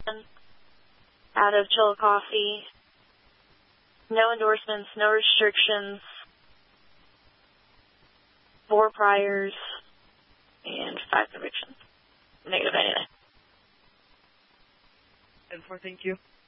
out of Chillicothe. No endorsements, no restrictions, 4 priors, and 5 convictions. Negative anything. And 4, thank you.